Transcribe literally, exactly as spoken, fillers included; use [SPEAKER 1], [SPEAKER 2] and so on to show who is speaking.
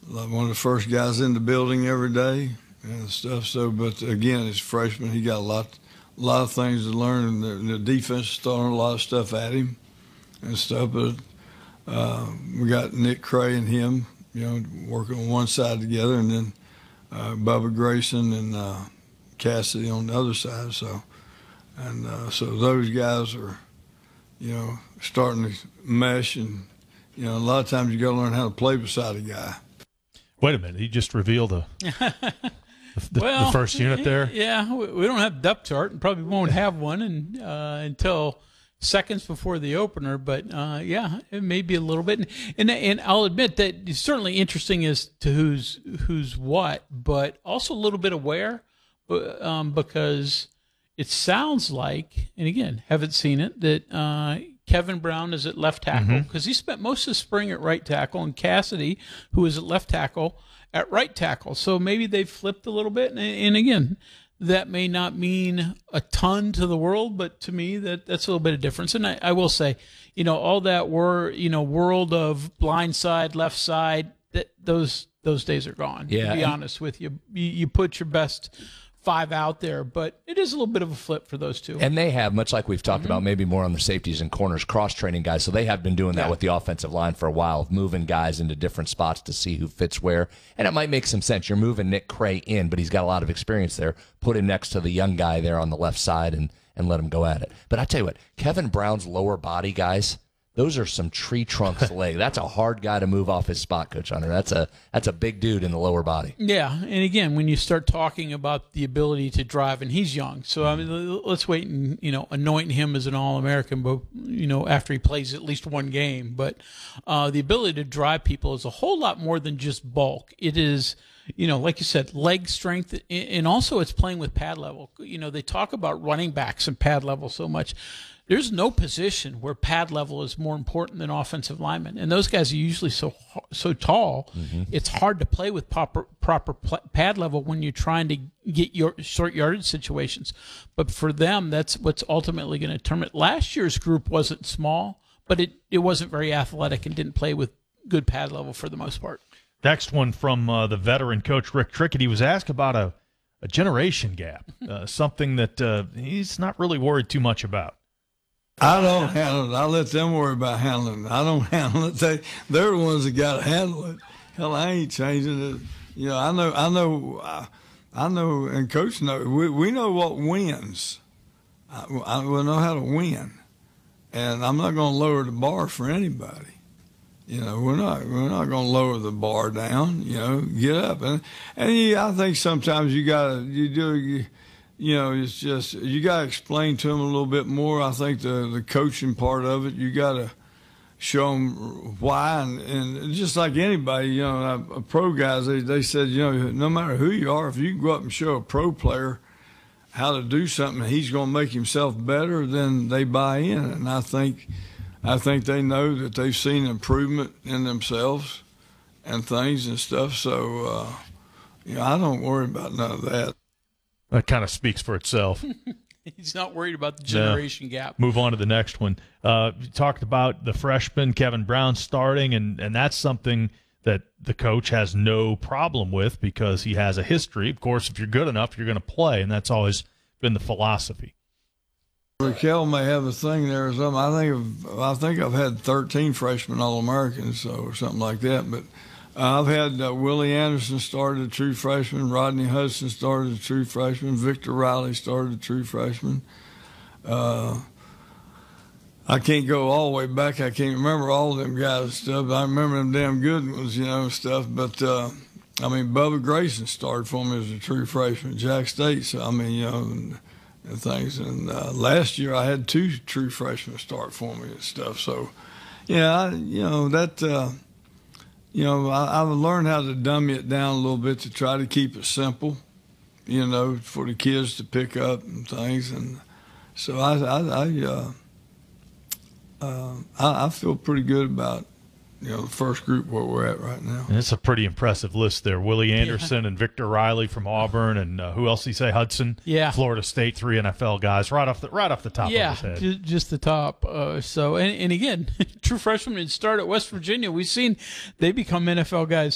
[SPEAKER 1] like one of the first guys in the building every day and stuff. So, but again, as a freshman, he got a lot, a lot of things to learn, and the, the defense is throwing a lot of stuff at him and stuff. But uh, we got Nick Cray and him, you know, working on one side together, and then uh, Bubba Grayson and uh, Cassidy on the other side. So, and uh, so those guys are, you know, starting to mesh, and you know, a lot of times you got to learn how to play beside a guy.
[SPEAKER 2] Wait a minute, he just revealed a, the,
[SPEAKER 3] well,
[SPEAKER 2] the first unit there.
[SPEAKER 3] Yeah, we don't have a depth chart, and probably won't have one and, uh, until seconds before the opener. But uh, yeah, it may be a little bit, and, and and I'll admit that it's certainly interesting as to who's who's what, but also a little bit aware, um, because it sounds like, and again, haven't seen it, that uh, Kevin Brown is at left tackle because mm-hmm. he spent most of the spring at right tackle, and Cassidy, who is at left tackle, at right tackle. So maybe they've flipped a little bit. And, and again, that may not mean a ton to the world, but to me, that that's a little bit of difference. And I, I will say, you know, all that were, you know, world of blind side, left side, that those those days are gone.
[SPEAKER 4] Yeah,
[SPEAKER 3] to be
[SPEAKER 4] and-
[SPEAKER 3] honest with you. you, you put your best five out there, but it is a little bit of a flip for those two.
[SPEAKER 4] And they have, much like we've talked
[SPEAKER 3] Mm-hmm.
[SPEAKER 4] about, maybe more on the safeties and corners, cross-training guys. So they have been doing that
[SPEAKER 3] Yeah.
[SPEAKER 4] with the offensive line for a while, moving guys into different spots to see who fits where. And it might make some sense. You're moving Nick Cray in, but he's got a lot of experience there. Put him next to the young guy there on the left side and, and let him go at it. But I tell you what, Kevin Brown's lower body, guys, those are some tree trunks leg. That's a hard guy to move off his spot, Coach Hunter. That's a that's a big dude in the lower body.
[SPEAKER 3] Yeah, and again, when you start talking about the ability to drive, and he's young, so I mean, let's wait and you know anoint him as an All-American, but you know after he plays at least one game. But uh, the ability to drive people is a whole lot more than just bulk. It is, you know, like you said, leg strength, and also it's playing with pad level. You know, they talk about running backs and pad level so much. There's no position where pad level is more important than offensive linemen, and those guys are usually so so tall. Mm-hmm. It's hard to play with proper proper pad level when you're trying to get your short yardage situations. But for them, that's what's ultimately going to determine it. Last year's group wasn't small, but it, it wasn't very athletic and didn't play with good pad level for the most part.
[SPEAKER 2] Next one from uh, the veteran coach Rick Trickett. He was asked about a, a generation gap, uh, something that uh, he's not really worried too much about.
[SPEAKER 1] I don't handle it. I let them worry about handling it. I don't handle it. They, they're the ones that got to handle it. Hell, I ain't changing it. You know, I know, I know, I, I know, and Coach know. We we know what wins. I, I we know how to win, and I'm not going to lower the bar for anybody. You know, we're not we're not going to lower the bar down. You know, get up and and yeah, I think sometimes you gotta you do. You, You know, it's just you got to explain to them a little bit more. I think the the coaching part of it, you got to show them why, and, and just like anybody, you know, a, a pro guys, they they said, you know, no matter who you are, if you can go up and show a pro player how to do something, and he's going to make himself better, then they buy in. And I think, I think they know that they've seen improvement in themselves and things and stuff. So, uh, you know, I don't worry about none of that.
[SPEAKER 2] That kind of speaks for itself.
[SPEAKER 3] He's not worried about the generation no. gap.
[SPEAKER 2] Move on to the next one. Uh, you talked about the freshman, Kevin Brown, starting, and, and that's something that the coach has no problem with because he has a history. Of course, if you're good enough, you're going to play, and that's always been the philosophy.
[SPEAKER 1] Raquel may have a thing there or something. I think I've, I think I've had thirteen freshmen All-Americans so, or something like that, but Uh, I've had uh, Willie Anderson started a true freshman, Rodney Hudson started a true freshman, Victor Riley started a true freshman. Uh, I can't go all the way back. I can't remember all of them guys and stuff, but I remember them damn good ones, you know, stuff. But, uh, I mean, Bubba Grayson started for me as a true freshman, Jack State, so, I mean, you know, and, and things. And uh, last year I had two true freshmen start for me and stuff. So, yeah, I, you know, that uh, – You know, I, I've learned how to dummy it down a little bit to try to keep it simple, you know, for the kids to pick up and things. And so I, I, I, uh, uh, I, I feel pretty good about, you know, the first group where we're at right now.
[SPEAKER 2] And it's a pretty impressive list there. Willie Anderson yeah. and Victor Riley from Auburn, and uh, who else did he say? Hudson,
[SPEAKER 3] yeah,
[SPEAKER 2] Florida State, three N F L guys, right off the right off the top
[SPEAKER 3] yeah,
[SPEAKER 2] of his head.
[SPEAKER 3] Just, just the top. Uh, so, and, and again, true freshmen start at West Virginia. We've seen they become N F L guys